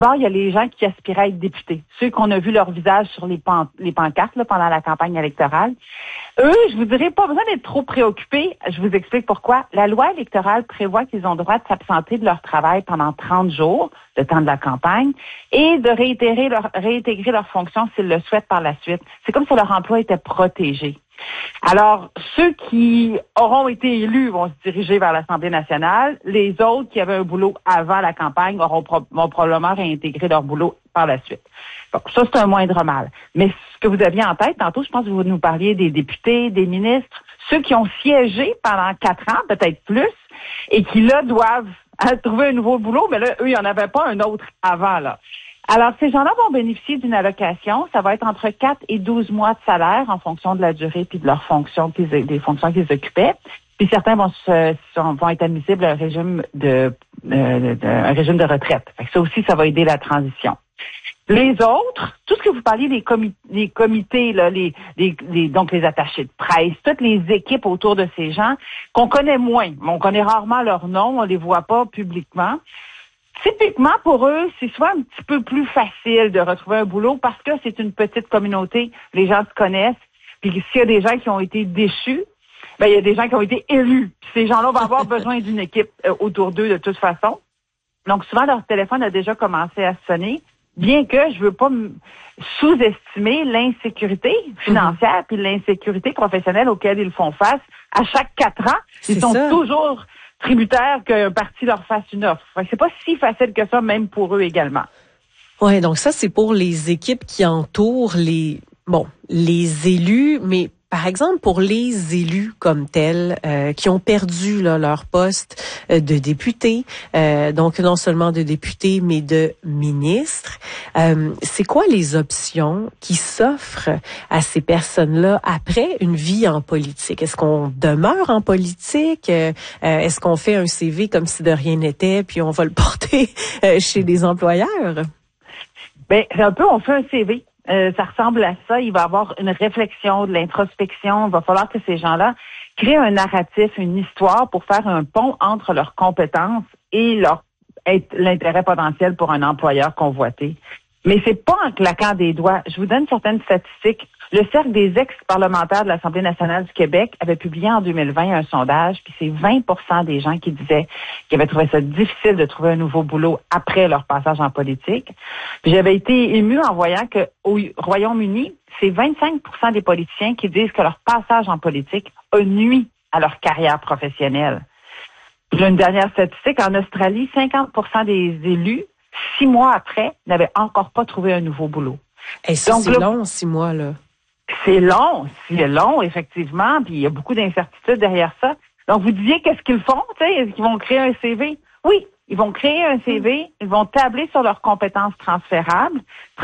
D'abord, il y a les gens qui aspiraient à être députés, ceux qu'on a vu leur visage sur les pancartes là, pendant la campagne électorale. Eux, je vous dirais, pas besoin d'être trop préoccupés. Je vous explique pourquoi. La loi électorale prévoit qu'ils ont le droit de s'absenter de leur travail pendant 30 jours, le temps de la campagne, et de réintégrer leur fonction s'ils le souhaitent par la suite. C'est comme si leur emploi était protégé. Alors, ceux qui auront été élus vont se diriger vers l'Assemblée nationale. Les autres qui avaient un boulot avant la campagne vont probablement réintégrer leur boulot par la suite. Bon, ça, c'est un moindre mal. Mais ce que vous aviez en tête, tantôt, je pense que vous nous parliez des députés, des ministres, ceux qui ont siégé pendant 4 ans, peut-être plus, et qui, là, doivent trouver un nouveau boulot, mais là, eux, il n'y en avait pas un autre avant, là. Alors, ces gens-là vont bénéficier d'une allocation. Ça va être entre 4 et 12 mois de salaire en fonction de la durée puis de leurs fonctions, des fonctions qu'ils occupaient. Puis certains vont être admissibles à un régime de retraite. Fait que ça aussi, ça va aider la transition. Les autres, tout ce que vous parliez des comités, là, donc les attachés de presse, toutes les équipes autour de ces gens qu'on connaît moins. On connaît rarement leurs noms, on les voit pas publiquement. Typiquement, pour eux, c'est soit un petit peu plus facile de retrouver un boulot parce que c'est une petite communauté, les gens se connaissent. Puis s'il y a des gens qui ont été déchus, ben il y a des gens qui ont été élus. Puis ces gens-là vont avoir besoin d'une équipe autour d'eux de toute façon. Donc souvent, leur téléphone a déjà commencé à sonner, bien que je veux pas sous-estimer l'insécurité financière puis l'insécurité professionnelle auxquelles ils font face à chaque 4 ans. Ils sont toujours tributaires qu'un parti leur fasse une offre. Fait que c'est pas si facile que ça, même pour eux également. Ouais, donc ça, c'est pour les équipes qui entourent les élus, mais par exemple, pour les élus comme tels, qui ont perdu là, leur poste de député, donc non seulement de député, mais de ministre, c'est quoi les options qui s'offrent à ces personnes-là après une vie en politique? Est-ce qu'on demeure en politique? Est-ce qu'on fait un CV comme si de rien n'était, puis on va le porter chez des employeurs? Ben, un peu, on fait un CV. Ça ressemble à ça. Il va y avoir une réflexion, de l'introspection. Il va falloir que ces gens-là créent un narratif, une histoire pour faire un pont entre leurs compétences et l'intérêt potentiel pour un employeur convoité. Mais c'est pas en claquant des doigts. Je vous donne certaines statistiques. Le Cercle des ex-parlementaires de l'Assemblée nationale du Québec avait publié en 2020 un sondage, puis c'est 20% des gens qui disaient qu'ils avaient trouvé ça difficile de trouver un nouveau boulot après leur passage en politique. Puis j'avais été émue en voyant qu'au Royaume-Uni, c'est 25% des politiciens qui disent que leur passage en politique a nui à leur carrière professionnelle. J'ai une dernière statistique. En Australie, 50% des élus 6 mois après, n'avaient encore pas trouvé un nouveau boulot. Et ça, donc, c'est long, 6 mois, là. C'est long, effectivement, puis il y a beaucoup d'incertitudes derrière ça. Donc, vous disiez qu'est-ce qu'ils font, tu sais, est-ce qu'ils vont créer un CV? Oui, ils vont créer un CV, ils vont tabler sur leurs compétences transférables,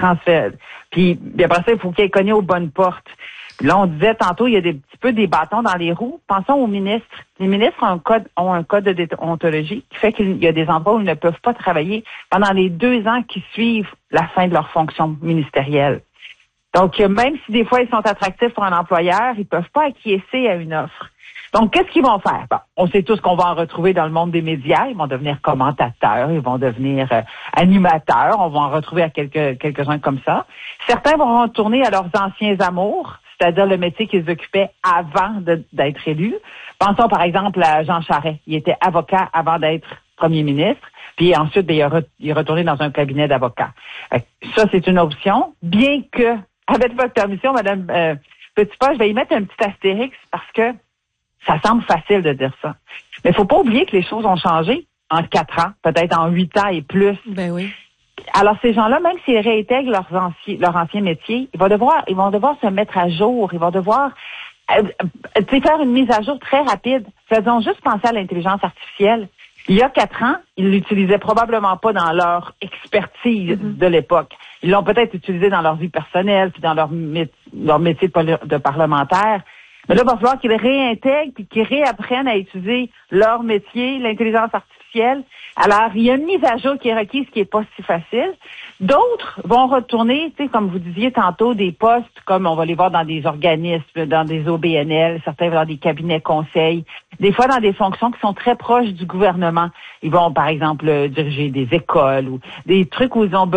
puis après ça, il faut qu'ils aient cogné aux bonnes portes. Puis là, on disait tantôt, il y a petit peu des bâtons dans les roues. Pensons aux ministres. Les ministres ont un code de déontologie qui fait qu'il y a des endroits où ils ne peuvent pas travailler pendant les 2 ans qui suivent la fin de leur fonction ministérielle. Donc, même si des fois ils sont attractifs pour un employeur, ils peuvent pas acquiescer à une offre. Donc, qu'est-ce qu'ils vont faire? Bon, on sait tous qu'on va en retrouver dans le monde des médias. Ils vont devenir commentateurs, ils vont devenir animateurs. On va en retrouver à quelques-uns comme ça. Certains vont retourner à leurs anciens amours, c'est-à-dire le métier qu'ils occupaient avant d'être élus. Pensons par exemple à Jean Charest. Il était avocat avant d'être premier ministre, puis ensuite il est retourné dans un cabinet d'avocats. Ça, c'est une option, bien que, avec votre permission, Madame Petitpas, je vais y mettre un petit astérix parce que ça semble facile de dire ça. Mais il faut pas oublier que les choses ont changé en 4 ans, peut-être en 8 ans et plus. Ben oui. Alors, ces gens-là, même s'ils réintègrent leur ancien métier, ils vont devoir se mettre à jour. Ils vont devoir faire une mise à jour très rapide. Faisons juste penser à l'intelligence artificielle. Il y a 4 ans, ils l'utilisaient probablement pas dans leur expertise de l'époque. Ils l'ont peut-être utilisé dans leur vie personnelle, puis dans leur métier de parlementaire. Mais là, il va falloir qu'ils réintègrent puis qu'ils réapprennent à utiliser leur métier, l'intelligence artificielle, officiel. Alors, il y a une mise à jour qui est requise qui est pas si facile. D'autres vont retourner, tu sais, comme vous disiez tantôt, des postes comme on va les voir dans des organismes, dans des OBNL, certains dans des cabinets conseils, des fois dans des fonctions qui sont très proches du gouvernement. Ils vont, par exemple, diriger des écoles ou des trucs où ils ont